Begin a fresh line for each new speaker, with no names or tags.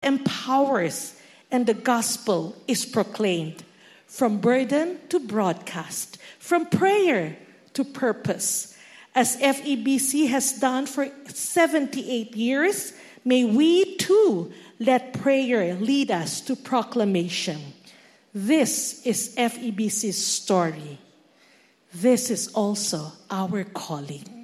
empowers and the gospel is proclaimed. From burden to broadcast, from prayer to purpose. As FEBC has done for 78 years, may we too let prayer lead us to proclamation. This is FEBC's story. This is also our calling.